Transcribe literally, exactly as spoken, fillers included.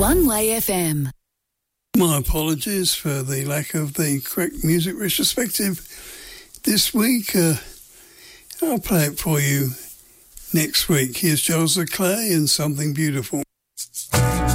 One Way F M. My apologies for the lack of the correct music retrospective this week. Uh, I'll play it for you next week. Here's Jules Leclerc and Something Beautiful.